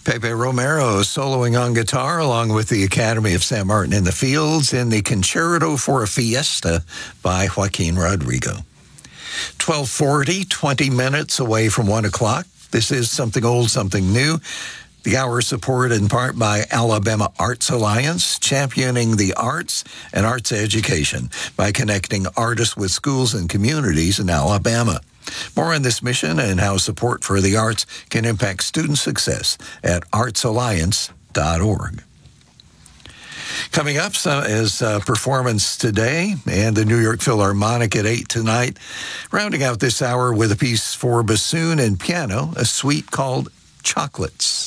Pepe Romero soloing on guitar along with the Academy of San Martin in the Fields in the Concerto for a Fiesta by Joaquin Rodrigo. 12:40, 20 minutes away from 1 o'clock. This is Something Old, Something New. The hour is supported in part by Alabama Arts Alliance, championing the arts and arts education by connecting artists with schools and communities in Alabama. More on this mission and how support for the arts can impact student success at artsalliance.org. Coming up is Performance Today and the New York Philharmonic at 8 tonight. Rounding out this hour with a piece for bassoon and piano, a suite called Chocolates.